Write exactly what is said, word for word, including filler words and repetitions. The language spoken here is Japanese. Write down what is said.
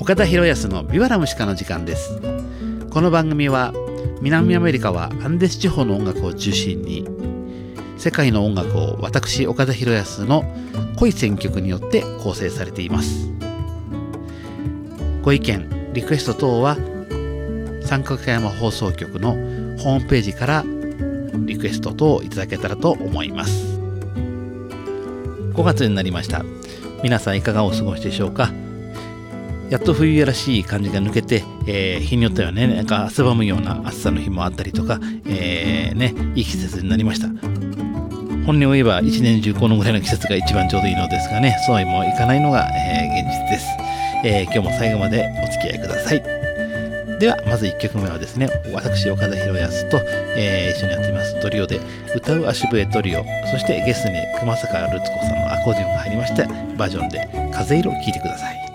岡田博康のビワラムシカの時間です。この番組は南アメリカはアンデス地方の音楽を中心に、世界の音楽を私岡田博康の濃い選曲によって構成されています。ご意見リクエスト等は三角山放送局のホームページからリクエスト等をいただけたらと思います。ごがつになりました。皆さんいかがお過ごしでしょうか。やっと冬らしい感じが抜けて、えー、日によってはね、なんか汗ばむような暑さの日もあったりとか、えー、ね、いい季節になりました。本音を言えば一年中このぐらいの季節が一番ちょうどいいのですがね、そうもいかないのが、えー、現実です。えー、今日も最後までお付き合いください。ではまずいっきょくめはですね、私岡田博康と、えー、一緒にやっていますトリオで歌う足笛トリオ、そしてゲストに熊坂ルツ子さんのアコーディオンが入りましたバージョンで風色を聴いてください。